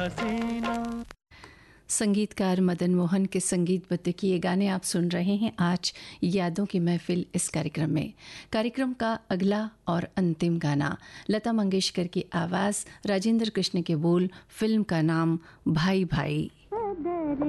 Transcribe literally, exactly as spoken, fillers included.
संगीतकार मदन मोहन के संगीतबद्ध किए गाने आप सुन रहे हैं आज यादों की महफिल इस कार्यक्रम में। कार्यक्रम का अगला और अंतिम गाना लता मंगेशकर की आवाज़, राजेंद्र कृष्ण के बोल, फिल्म का नाम भाई भाई।